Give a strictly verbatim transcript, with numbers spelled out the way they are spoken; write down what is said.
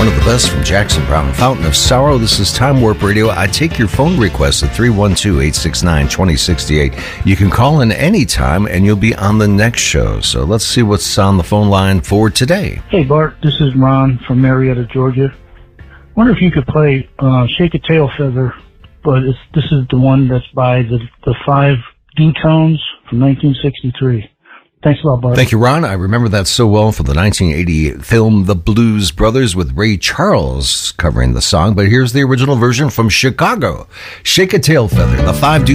one of the best from Jackson Browne, Fountain of Sorrow. This is Time Warp Radio. I take your phone requests at three one two, eight six nine, two zero six eight. You can call in anytime, and you'll be on the next show. So let's see what's on the phone line for today. Hey, Bart. This is Ron from Marietta, Georgia. Wonder if you could play uh, Shake a Tail Feather, but it's, this is the one that's by the, the Five Dewtones from nineteen sixty-three. Thanks a lot, Bart. Thank you, Ron. I remember that so well from the nineteen eighty film The Blues Brothers with Ray Charles covering the song. But here's the original version from Chicago. Shake a Tail Feather, the Five